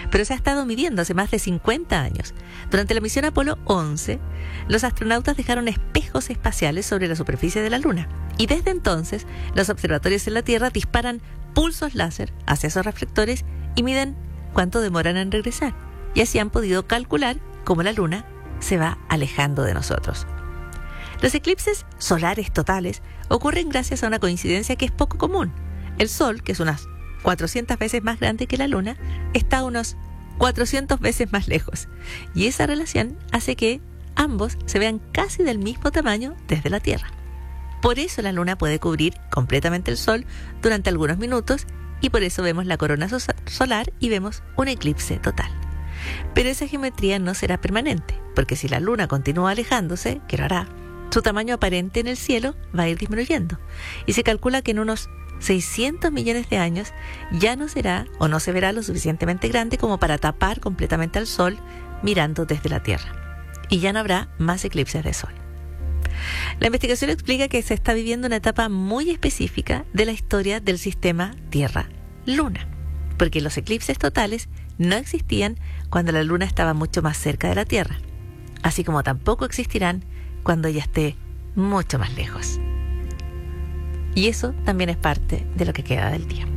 pero se ha estado midiendo hace más de 50 años. Durante la misión Apolo 11, los astronautas dejaron espejos espaciales sobre la superficie de la Luna. Y desde entonces, los observatorios en la Tierra disparan pulsos láser hacia esos reflectores y miden cuánto demoran en regresar. Y así han podido calcular cómo la Luna se va alejando de nosotros. Los eclipses solares totales ocurren gracias a una coincidencia que es poco común. El Sol, que es unas 400 veces más grande que la Luna, está unos 400 veces más lejos. Y esa relación hace que ambos se vean casi del mismo tamaño desde la Tierra. Por eso la Luna puede cubrir completamente el Sol durante algunos minutos y por eso vemos la corona solar y vemos un eclipse total. Pero esa geometría no será permanente, porque si la Luna continúa alejándose, que lo hará, su tamaño aparente en el cielo va a ir disminuyendo. Y se calcula que en unos 600 millones de años ya no será o no se verá lo suficientemente grande como para tapar completamente al Sol mirando desde la Tierra. Y ya no habrá más eclipses de Sol. La investigación explica que se está viviendo una etapa muy específica de la historia del sistema Tierra-Luna, porque los eclipses totales no existían cuando la Luna estaba mucho más cerca de la Tierra, así como tampoco existirán cuando ella esté mucho más lejos. Y eso también es parte de lo que queda del día.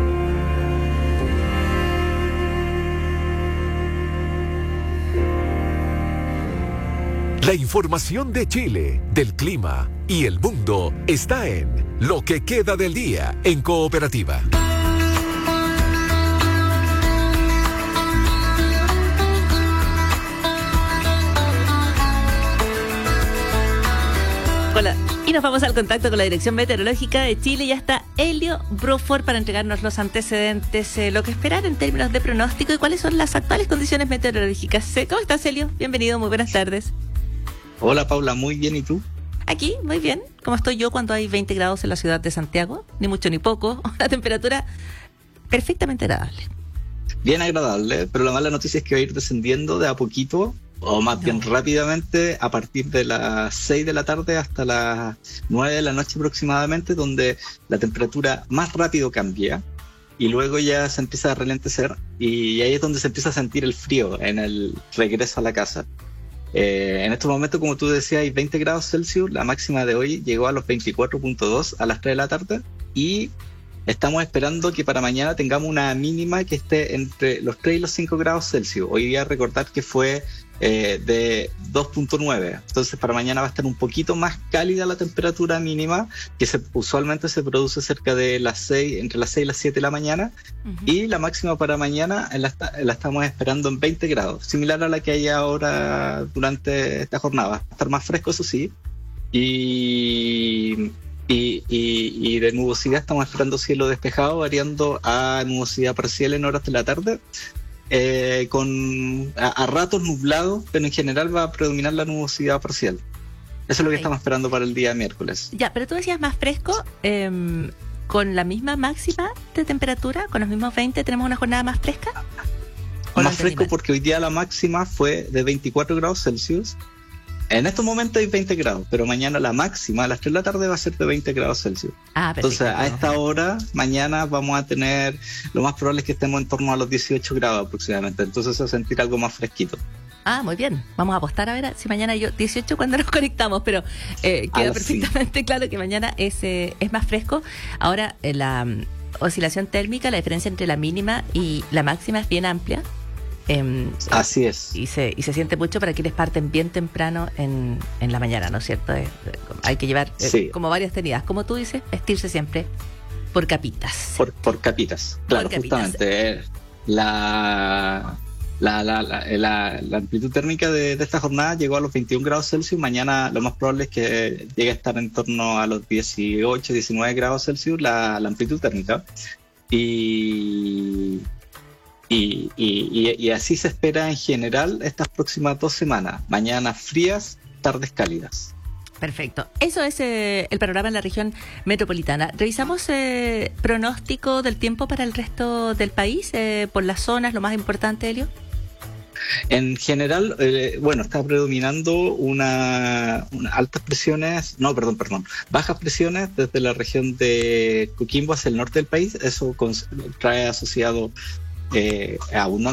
La información de Chile, del clima y el mundo está en Lo que queda del día en Cooperativa. Hola. Y nos vamos al contacto con la Dirección Meteorológica de Chile. Ya está Helio Bruford para entregarnos los antecedentes, lo que esperar en términos de pronóstico y cuáles son las actuales condiciones meteorológicas. ¿Cómo estás, Helio? Bienvenido, muy buenas tardes. Hola, Paula, muy bien, ¿y tú? Aquí, muy bien. ¿Cómo estoy yo cuando hay 20 grados en la ciudad de Santiago? Ni mucho ni poco. Una temperatura perfectamente agradable. Bien agradable, pero la mala noticia es que va a ir descendiendo de a poquito, o más bien rápidamente, a partir de las 6 de la tarde hasta las 9 de la noche aproximadamente, donde la temperatura más rápido cambia y luego ya se empieza a ralentecer y ahí es donde se empieza a sentir el frío en el regreso a la casa. En estos momentos, como tú decías, hay 20 grados Celsius, la máxima de hoy llegó a los 24.2 a las 3 de la tarde y estamos esperando que para mañana tengamos una mínima que esté entre los 3 y los 5 grados Celsius. Hoy día recordar que fue de 2.9, entonces para mañana va a estar un poquito más cálida la temperatura mínima, que usualmente se produce cerca de las 6, entre las 6 y las 7 de la mañana, y la máxima para mañana la estamos esperando en 20 grados, similar a la que hay ahora durante esta jornada. Va a estar más fresco, eso sí, y de nubosidad estamos esperando cielo despejado, variando a nubosidad parcial en horas de la tarde, con a ratos nublado, pero en general va a predominar la nubosidad parcial. Eso es lo que estamos esperando para el día miércoles. Ya, pero tú decías más fresco, con la misma máxima de temperatura, con los mismos 20, ¿tenemos una jornada más fresca? Más fresco porque hoy día la máxima fue de 24 grados Celsius. En estos momentos hay 20 grados, pero mañana la máxima a las 3 de la tarde va a ser de 20 grados Celsius. Entonces, a esta hora, mañana vamos a tener, lo más probable es que estemos en torno a los 18 grados aproximadamente. Entonces, se va a sentir algo más fresquito. Muy bien. Vamos a apostar a ver si mañana 18 cuando nos conectamos, pero queda perfectamente claro que mañana es más fresco. Ahora, la oscilación térmica, la diferencia entre la mínima y la máxima es bien amplia. Así es. Y se siente mucho para quienes parten bien temprano en la mañana, ¿no es cierto? Hay que llevar como varias tenidas. Como tú dices, vestirse siempre por capitas. Por capitas, claro, por capitas. Justamente. La amplitud térmica de esta jornada llegó a los 21 grados Celsius. Mañana lo más probable es que llegue a estar en torno a los 18, 19 grados Celsius la amplitud térmica. Y así se espera en general estas próximas 2 semanas. Mañanas frías, tardes cálidas. Perfecto. Eso es el panorama en la región metropolitana. Revisamos pronóstico del tiempo para el resto del país, por las zonas, lo más importante, Helio. En general, está predominando una altas presiones, bajas presiones desde la región de Coquimbo hacia el norte del país. Eso trae asociado abundante